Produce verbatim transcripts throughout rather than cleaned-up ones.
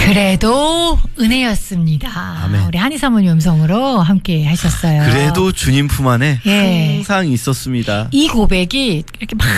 그래도 은혜였습니다. 아멘. 우리 한희 사모님 음성으로 함께 하셨어요. 그래도 주님 품 안에 예. 항상 있었습니다. 이 고백이 이렇게 막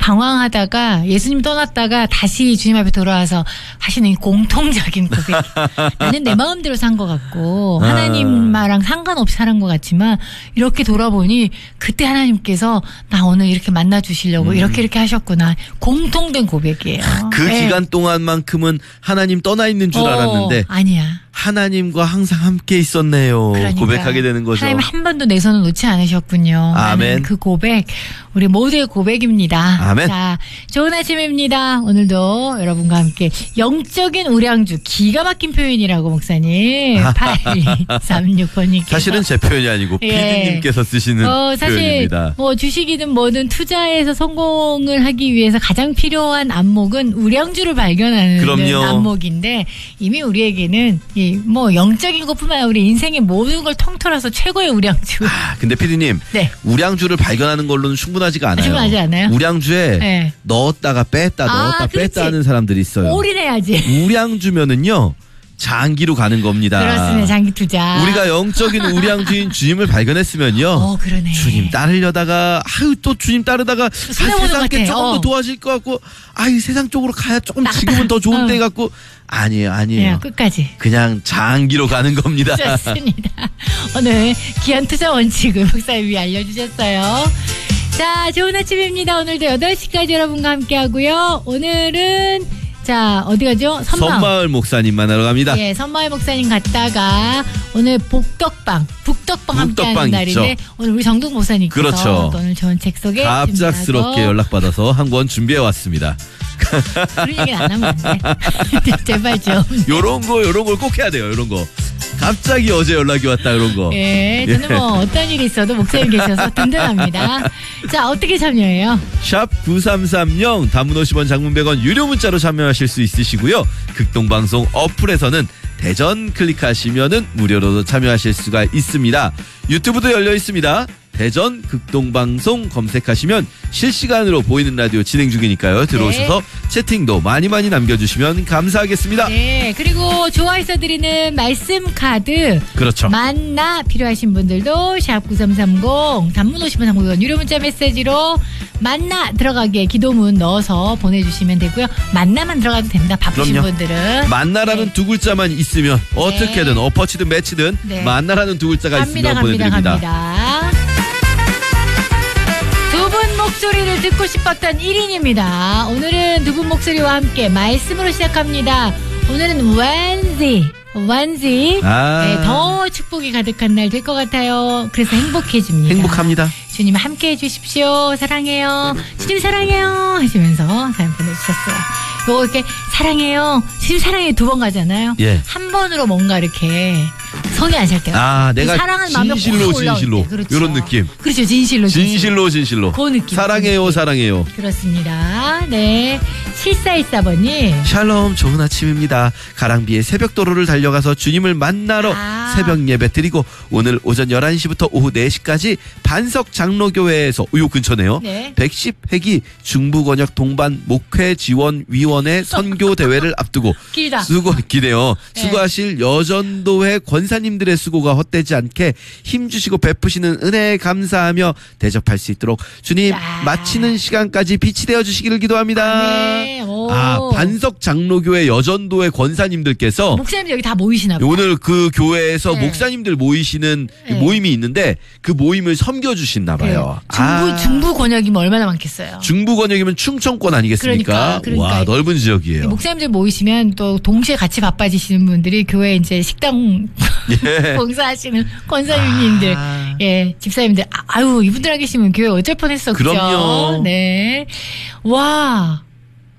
방황하다가 예수님 떠났다가 다시 주님 앞에 돌아와서 하시는 이 공통적인 고백. 나는 내 마음대로 산 것 같고 아. 하나님랑 상관없이 살은 것 같지만 이렇게 돌아보니 그때 하나님께서 나 오늘 이렇게 만나주시려고 음. 이렇게 이렇게 하셨구나. 공통된 고백이에요. 그 예. 기간 동안만큼은 하나님 떠나 있는 줄 어, 알았는데 아니야. 하나님과 항상 함께 있었네요. 그러니까. 고백하게 되는 거죠. 하나님 한 번도 내 손을 놓지 않으셨군요. 아멘. 그 고백 우리 모두의 고백입니다. 아멘. 자, 좋은 아침입니다. 오늘도 여러분과 함께 영적인 우량주 기가 막힌 표현이라고 목사님 팔이삼육 번님께서 사실은 제 표현이 아니고 예. 피디님께서 쓰시는 어, 사실 표현입니다. 뭐 주식이든 뭐든 투자해서 성공을 하기 위해서 가장 필요한 안목은 우량주를 발견하는 그럼요. 안목인데 이미 우리에게는 이 뭐 영적인 것뿐만 아니라 우리 인생의 모든 걸 통틀어서 최고의 우량주. 아, 근데 피디님 네. 우량주를 발견하는 걸로는 충분하지가 않아요. 충분하지 않아요? 우량주에 네. 넣었다가 뺐다 아, 넣었다 그렇지. 뺐다 하는 사람들이 있어요. 올인해야지. 우량주면은요 장기로 가는 겁니다. 그렇습니다. 장기 투자. 우리가 영적인 우량주인 주님을 발견했으면요. 어, 그러네. 주님 따르려다가 아유 또 주님 따르다가 아, 손해보는 세상 게 것 같아. 조금 더 어. 도와질 것 같고 아이 세상 쪽으로 가야 조금 나갔다. 지금은 더 좋은 어. 데 같고 아니에요 아니에요. 네, 끝까지. 그냥 장기로 가는 겁니다. 좋습니다. 오늘 기한 투자 원칙을 목사님이 알려주셨어요. 자, 좋은 아침입니다. 오늘도 여덟 시까지 여러분과 함께 하고요. 오늘은 자, 어디 가죠? 선마을. 선마을 목사님 만나러 갑니다. 예, 선마을 목사님 갔다가 오늘 복덕방, 북덕방 함께하는 북덕방 날인데 있죠. 오늘 우리 정동 목사님께서 그렇죠. 또 오늘 좋은 책 소개 갑작스럽게 연락받아서 한 권 준비해 왔습니다. 그런 얘기는 안 하면 안 돼. 제발 좀. 요런 거 요런 걸 꼭 해야 돼요. 요런 거. 갑자기 어제 연락이 왔다 이런 거. 예, 저는 예. 뭐 어떤 일이 있어도 목사님 계셔서 든든합니다. 자, 어떻게 참여해요? 샵 구삼삼공 단문 오십 원 장문 백 원 유료 문자로 참여하실 수 있으시고요. 극동방송 어플에서는 대전 클릭하시면은 무료로도 참여하실 수가 있습니다. 유튜브도 열려 있습니다. 대전 극동방송 검색하시면 실시간으로 보이는 라디오 진행 중이니까요. 들어오셔서 네. 채팅도 많이 많이 남겨주시면 감사하겠습니다. 네, 그리고 좋아해서 드리는 말씀 카드 그렇죠. 만나 필요하신 분들도 샵 구삼삼공 단문 오십 원 장문 백 원 유료 문자 메시지로 만나 들어가게 기도문 넣어서 보내주시면 되고요. 만나만 들어가도 됩니다. 바쁘신 그럼요. 분들은. 만나라는 네. 두 글자만 있으면 어떻게든 엎어치든 매치든 네. 만나라는 두 글자가 갑니다, 있으면 갑니다, 보내드립니다. 갑니다. 두 분 목소리를 듣고 싶었던 일 인입니다. 오늘은 두 분 목소리와 함께 말씀으로 시작합니다. 오늘은 웬지 완지 아. 네, 더 축복이 가득한 날 될 것 같아요. 그래서 행복해집니다. 행복합니다. 주님 함께해 주십시오. 사랑해요. 주님 사랑해요 하시면서 사연 보내주셨어요. 요거 이렇게 사랑해요. 주님 사랑해요 두 번 가잖아요. 예. 한 번으로 뭔가 이렇게 성이 안 찰 때가. 아, 내가 사랑하는 마음이 진실로 확 올라올 진실로 때. 그렇죠. 요런 느낌. 그렇죠. 진실로 진실로 진실로. 그 느낌. 사랑해요 사랑해요. 그렇습니다. 네. 칠사일사 번님. 샬롬 좋은 아침입니다. 가랑비의 새벽도로를 달려가서 주님을 만나러 아. 새벽 예배 드리고 오늘 오전 열한 시부터 오후 네 시까지 반석 장로교회에서 요 근처네요. 네. 백십 회기 중부권역 동반 목회 지원 위원회 선교 대회를 앞두고 길다. 수고 기대요. 네. 수고하실 여전도회 권사님들의 수고가 헛되지 않게 힘주시고 베푸시는 은혜에 감사하며 대접할 수 있도록 주님 야. 마치는 시간까지 빛이 되어 주시기를 기도합니다. 네. 오. 아, 반석 장로교회 여전도회 권사님들께서 목사님들 여기 다 모이시나 봐요. 오늘 그 교회에서 네. 목사님들 모이시는 네. 모임이 있는데 그 모임을 섬겨주신나 봐요. 네. 중부, 아. 중부 권역이면 얼마나 많겠어요. 중부 권역이면 충청권 아니겠습니까? 그러니까, 그러니까. 와, 넓은 지역이에요. 목사님들 모이시면 또 동시에 같이 바빠지시는 분들이 교회 이제 식당 예. 봉사하시는 권사님님들, 아. 예, 집사님들, 아, 아유, 이분들 안 계시면 교회 어쩔 뻔했어. 그죠? 그럼요. 네. 와.